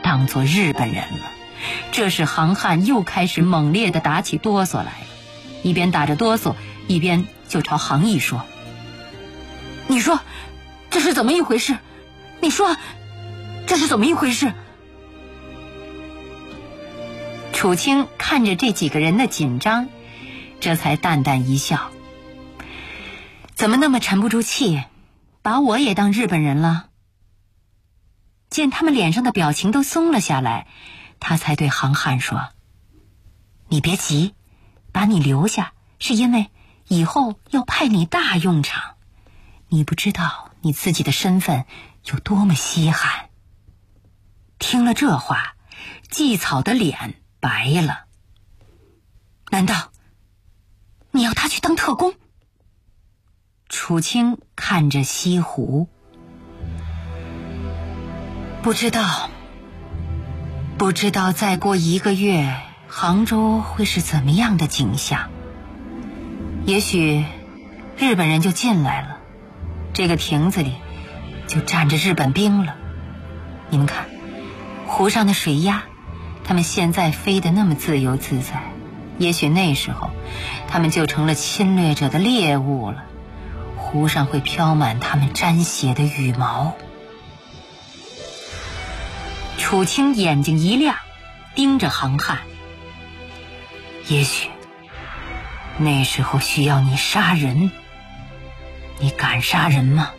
当作日本人了。这时杭汉又开始猛烈地打起哆嗦来了，一边打着哆嗦，一边就朝杭义说：“你说这是怎么一回事？你说这是怎么一回事？”楚清看着这几个人的紧张，这才淡淡一笑：“怎么那么沉不住气，把我也当日本人了？”见他们脸上的表情都松了下来，他才对杭汉说：“你别急，把你留下是因为以后要派你大用场，你不知道你自己的身份有多么稀罕。”听了这话，季草的脸白了。难道你要他去当特工？楚清看着西湖，不知道再过1个月杭州会是怎么样的景象。也许日本人就进来了，这个亭子里就站着日本兵了。你们看湖上的水鸭，他们现在飞得那么自由自在，也许那时候他们就成了侵略者的猎物了，湖上会飘满他们沾血的羽毛。楚清眼睛一亮，盯着杭汉：“也许那时候需要你杀人，你敢杀人吗？”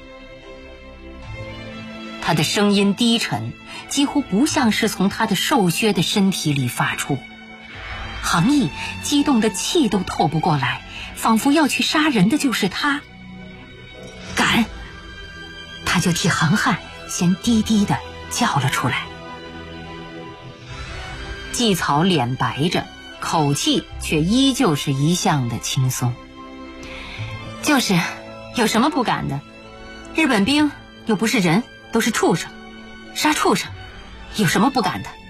他的声音低沉，几乎不像是从他的瘦削的身体里发出。杭义激动的气都透不过来，仿佛要去杀人的就是他。敢！他就替杭汉先低低的叫了出来。季草脸白着，口气却依旧是一向的轻松。就是有什么不敢的？日本兵又不是人，都是畜生，杀畜生有什么不敢的？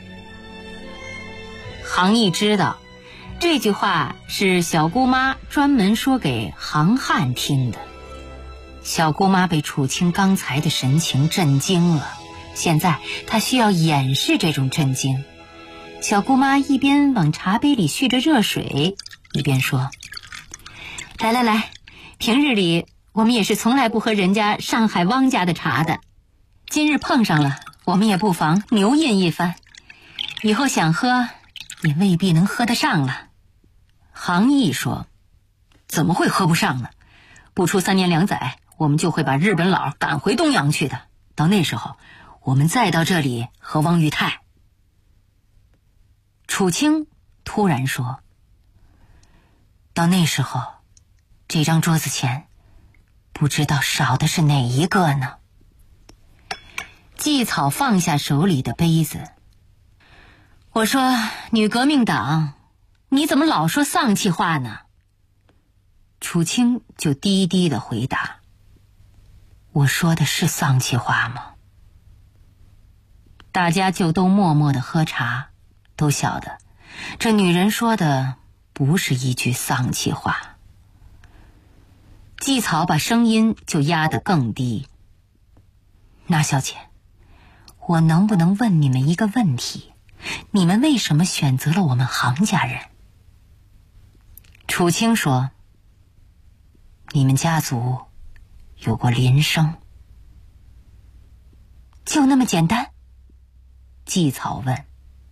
杭义知道这句话是小姑妈专门说给杭汉听的。小姑妈被楚清刚才的神情震惊了，现在她需要掩饰这种震惊。小姑妈一边往茶杯里蓄着热水，一边说：“来，平日里我们也是从来不喝人家上海汪家的茶的，今日碰上了，我们也不妨牛饮一番，以后想喝也未必能喝得上了。”杭义说：“怎么会喝不上呢？不出3年2载，我们就会把日本佬赶回东洋去的，到那时候我们再到这里喝汪裕泰。”楚清突然说：“到那时候，这张桌子前不知道少的是哪一个呢？”季草放下手里的杯子：“我说女革命党，你怎么老说丧气话呢？”楚清就低低地回答：“我说的是丧气话吗？”大家就都默默地喝茶，都晓得这女人说的不是一句丧气话。季草把声音就压得更低：“那小姐，我能不能问你们一个问题？你们为什么选择了我们杭家人？”楚清说：“你们家族有过林生。”就那么简单？季草问。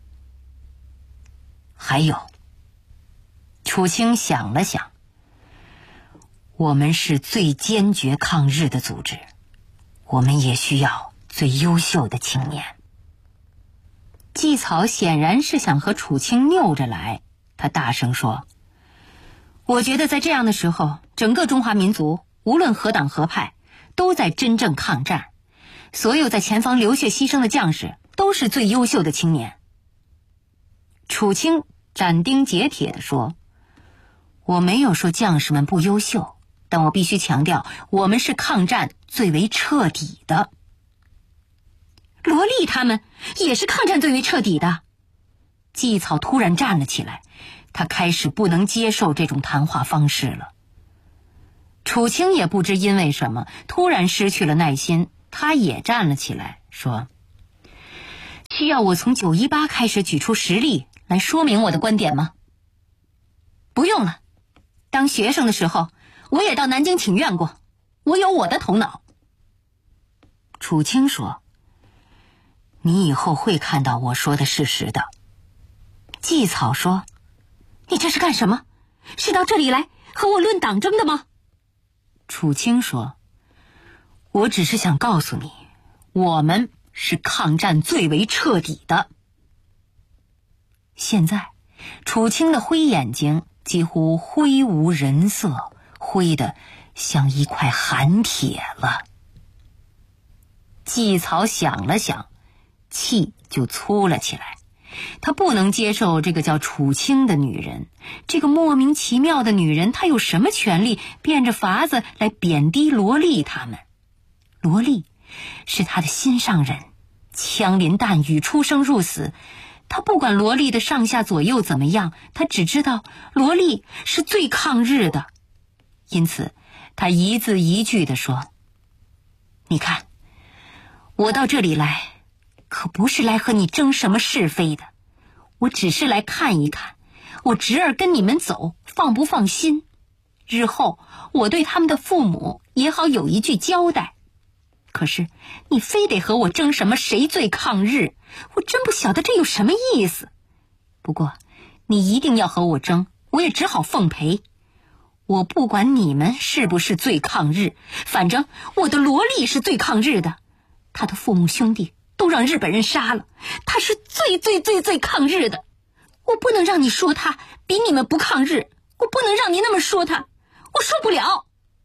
还有，楚清想了想：“我们是最坚决抗日的组织，我们也需要最优秀的青年。”季草显然是想和楚清拗着来，他大声说：“我觉得在这样的时候，整个中华民族无论何党何派，都在真正抗战，所有在前方流血牺牲的将士都是最优秀的青年。”楚清斩钉截铁地说：“我没有说将士们不优秀，但我必须强调，我们是抗战最为彻底的。”罗丽他们也是抗战最为彻底的。季草突然站了起来，他开始不能接受这种谈话方式了。楚清也不知因为什么突然失去了耐心，他也站了起来说：“ 需要我从918开始举出实例来说明我的观点吗？不用了，当学生的时候，我也到南京请愿过，我有我的头脑。楚清说，你以后会看到我说的事实的。季草说，你这是干什么？是到这里来和我论党争的吗？楚清说，我只是想告诉你，我们是抗战最为彻底的。现在楚清的灰眼睛几乎灰无人色，灰得像一块寒铁了。季草想了想，气就粗了起来。他不能接受这个叫楚清的女人，这个莫名其妙的女人，她有什么权利变着法子来贬低罗丽他们？罗丽是他的心上人，枪林弹雨，出生入死。他不管罗丽的上下左右怎么样，他只知道罗丽是最抗日的。因此他一字一句地说，你看，我到这里来可不是来和你争什么是非的，我只是来看一看我侄儿跟你们走放不放心，日后我对他们的父母也好有一句交代。可是你非得和我争什么谁最抗日，我真不晓得这有什么意思。不过你一定要和我争，我也只好奉陪。我不管你们是不是最抗日，反正我的罗丽是最抗日的，他的父母兄弟都让日本人杀了，他是最抗日的。我不能让你说他比你们不抗日，我不能让你那么说他，我受不了。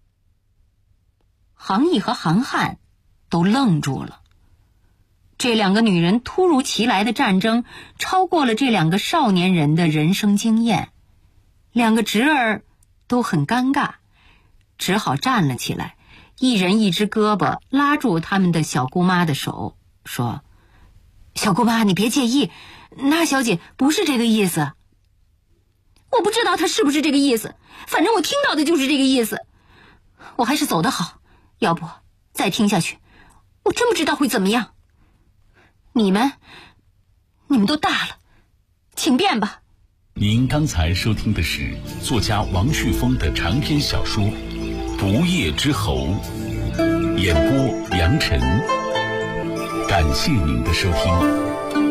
杭义和杭汉都愣住了。这两个女人突如其来的战争超过了这两个少年人的人生经验，两个侄儿都很尴尬，只好站了起来，一人一只胳膊拉住他们的小姑妈的手，说，小姑妈你别介意，那小姐不是这个意思。我不知道她是不是这个意思，反正我听到的就是这个意思。我还是走得好，要不再听下去我真不知道会怎么样。你们都大了，请便吧。 您刚才收听的是作家王旭峰的长篇小说《不夜之侯》，演播杨晨。感谢您的收听。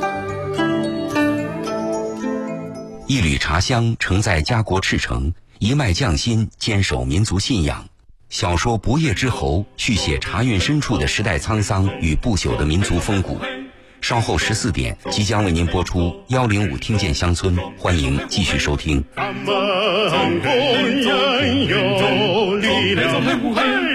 一缕茶香承载家国赤诚，一脉匠心坚守民族信仰。小说《不夜之侯》续写茶韵深处的时代沧桑与不朽的民族风骨。稍后14点即将为您播出105听见乡村，欢迎继续收听。 咱们工人有力量。